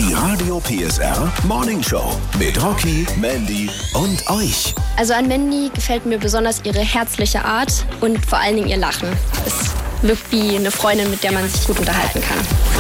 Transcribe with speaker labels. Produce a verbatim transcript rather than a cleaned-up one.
Speaker 1: Die Radio P S R Morning Show mit Rocky, Mandy und euch.
Speaker 2: Also an Mandy gefällt mir besonders ihre herzliche Art und vor allen Dingen ihr Lachen. Es wirkt wie eine Freundin, mit der man sich gut unterhalten kann.